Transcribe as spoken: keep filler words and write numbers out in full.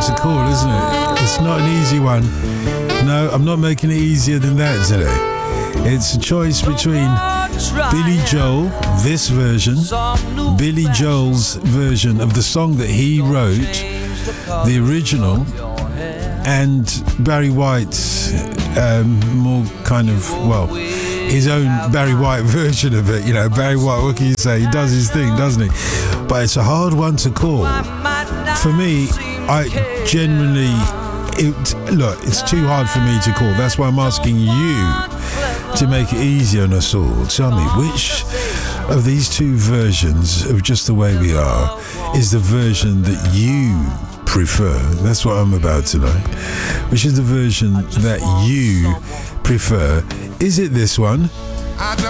to call, isn't it? It's not an easy one. No, I'm not making it easier than that today. It's a choice between Billy Joel, this version, Billy Joel's version of the song that he wrote, the original, and Barry White's um, more kind of, well, his own Barry White version of it. You know, Barry White, what can you say? He does his thing, doesn't he? But it's a hard one to call. For me, I genuinely, it, look, it's too hard for me to call. That's why I'm asking you to make it easier on us all. Tell me, which of these two versions of Just the Way We Are is the version that you prefer? That's what I'm about tonight. Which is the version that you prefer? Is it this one?